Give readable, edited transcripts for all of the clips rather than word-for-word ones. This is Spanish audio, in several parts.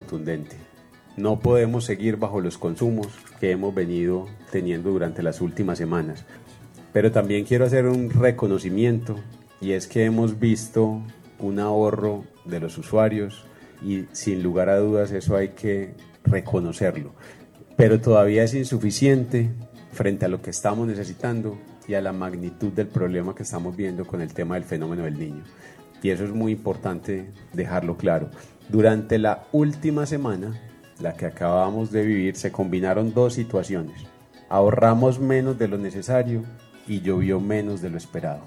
contundente. No podemos seguir bajo los consumos que hemos venido teniendo durante las últimas semanas. Pero también quiero hacer un reconocimiento, y es que hemos visto un ahorro de los usuarios y sin lugar a dudas eso hay que reconocerlo. Pero todavía es insuficiente frente a lo que estamos necesitando y a la magnitud del problema que estamos viendo con el tema del fenómeno del Niño. Y eso es muy importante dejarlo claro. Durante la última semana, la que acabamos de vivir, se combinaron dos situaciones. Ahorramos menos de lo necesario y llovió menos de lo esperado.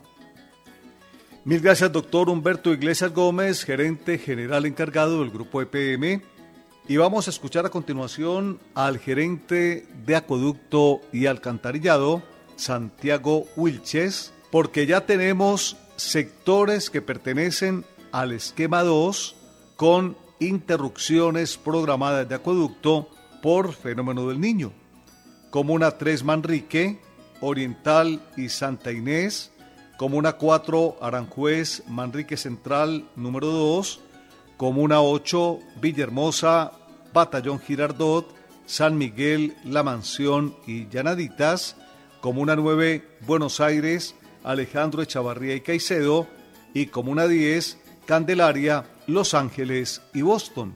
Mil gracias, doctor Humberto Iglesias Gómez, gerente general encargado del Grupo EPM. Y vamos a escuchar a continuación al gerente de Acueducto y Alcantarillado, Santiago Wilches, porque ya tenemos sectores que pertenecen al esquema 2 con interrupciones programadas de acueducto por fenómeno del Niño. Comuna 3 Manrique, Oriental y Santa Inés, Comuna 4 Aranjuez, Manrique Central número 2, Comuna 8 Villahermosa, Batallón Girardot, San Miguel, La Mansión y Llanaditas, Comuna 9 Buenos Aires, Alejandro Echavarría y Caicedo, y Comuna 10 Candelaria, Los Ángeles y Boston.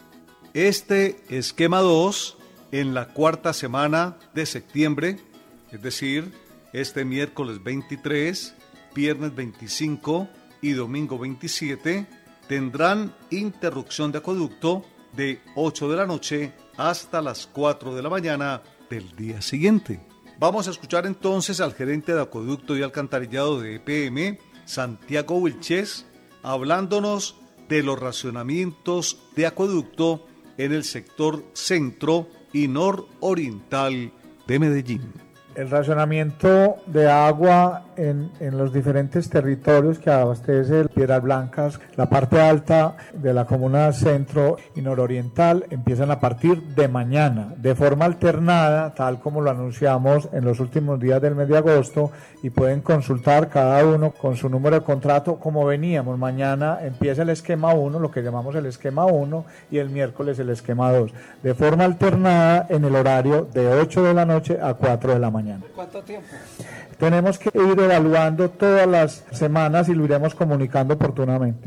Este esquema 2 en la cuarta semana de septiembre, es decir, este miércoles 23, viernes 25 y domingo 27, tendrán interrupción de acueducto de 8 de la noche hasta las 4 de la mañana del día siguiente. Vamos a escuchar entonces al gerente de Acueducto y Alcantarillado de EPM, Santiago Wilches, hablándonos de los racionamientos de acueducto en el sector centro y nororiental de Medellín. El racionamiento de agua en los diferentes territorios que abastece Piedras Blancas, la parte alta de la comuna centro y nororiental, empiezan a partir de mañana, de forma alternada, tal como lo anunciamos en los últimos días del mes de agosto, y pueden consultar cada uno con su número de contrato como veníamos. Mañana empieza el esquema 1, lo que llamamos el esquema 1, y el miércoles el esquema 2, de forma alternada en el horario de 8 de la noche a 4 de la mañana. ¿Cuánto tiempo? Tenemos que ir evaluando todas las semanas y lo iremos comunicando oportunamente.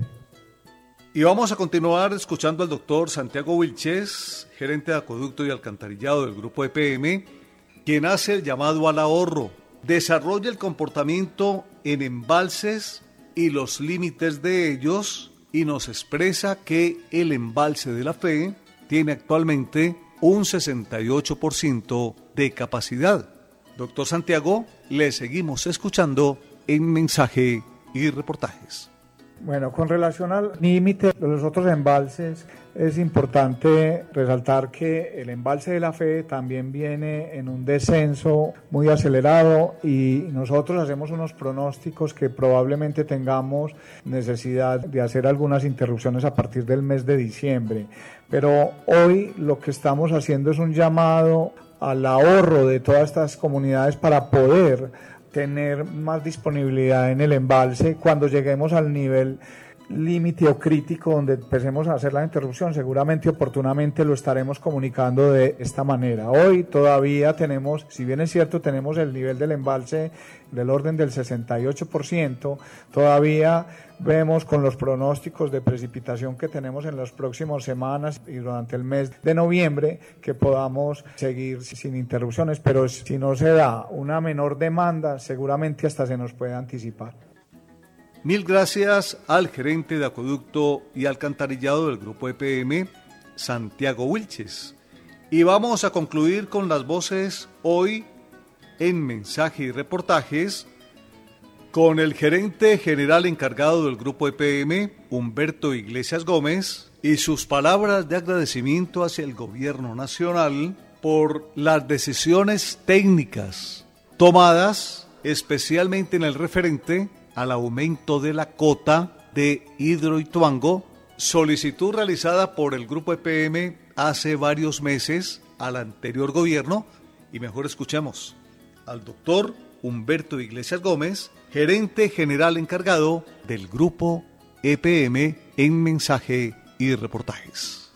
Y vamos a continuar escuchando al doctor Santiago Wilches, gerente de Acueducto y Alcantarillado del Grupo EPM, quien hace el llamado al ahorro, desarrolla el comportamiento en embalses y los límites de ellos, y nos expresa que el embalse de la Fe tiene actualmente un 68% de capacidad. Doctor Santiago, le seguimos escuchando en Mensaje y Reportajes. Bueno, con relación al límite de los otros embalses, es importante resaltar que el embalse de la Fe también viene en un descenso muy acelerado y nosotros hacemos unos pronósticos que probablemente tengamos necesidad de hacer algunas interrupciones a partir del mes de diciembre. Pero hoy lo que estamos haciendo es un llamado al ahorro de todas estas comunidades para poder tener más disponibilidad en el embalse cuando lleguemos al nivel límite o crítico donde empecemos a hacer la interrupción. Seguramente oportunamente lo estaremos comunicando de esta manera. Hoy todavía tenemos, si bien es cierto, tenemos el nivel del embalse del orden del 68%, todavía vemos con los pronósticos de precipitación que tenemos en las próximas semanas y durante el mes de noviembre que podamos seguir sin interrupciones, pero si no se da una menor demanda, seguramente hasta se nos puede anticipar. Mil gracias al gerente de Acueducto y Alcantarillado del Grupo EPM, Santiago Wilches. Y vamos a concluir con las voces hoy en Mensaje y Reportajes con el gerente general encargado del Grupo EPM, Humberto Iglesias Gómez, y sus palabras de agradecimiento hacia el gobierno nacional por las decisiones técnicas tomadas, especialmente en el referente al aumento de la cota de Hidroituango, solicitud realizada por el Grupo EPM hace varios meses al anterior gobierno. Y mejor escuchemos al doctor Humberto Iglesias Gómez, gerente general encargado del Grupo EPM en Mensaje y Reportajes.